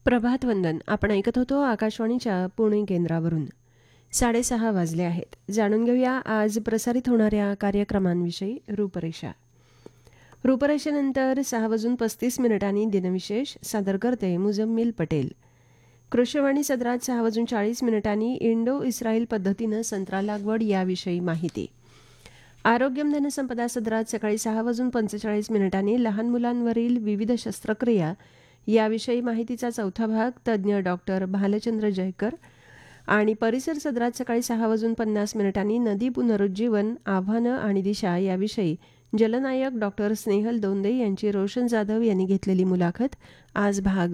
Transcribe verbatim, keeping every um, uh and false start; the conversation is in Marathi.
प्रभात वंदन आपण ऐकत होतो आकाशवाणीच्या पुणे केंद्रावरून. साडेसहा वाजले आहेत. जाणून घेऊया आज प्रसारित होणाऱ्या कार्यक्रमांविषयी. रूपरेषा रूपरेषेनंतर सहा वाजून पस्तीस मिनिटांनी दिनविशेष सादर करते मुजम्मिल पटेल. कृषीवाणी सदरात सहा वाजून चाळीस मिनिटांनी इंडो इस्रायल पद्धतीनं संत्रा लागवड याविषयी माहिती. आरोग्यम धनसंपदा सदरात सकाळी सहा वाजून पंचेचाळीस मिनिटांनी लहान मुलांवरील विविध शस्त्रक्रिया याविषयी माहितीचा चौथा भाग तज्ज्ञ डॉक्टर भालचंद्र जयकर. आणि परिसर सदरात सकाळी सहा वाजून पन्नास मिनिटांनी नदी पुनरुज्जीवन आव्हानं आणि दिशा याविषयी जलनायक डॉक्टर स्नेहल दोंदे यांची रोशन जाधव यांनी घेतलेली मुलाखत आज भाग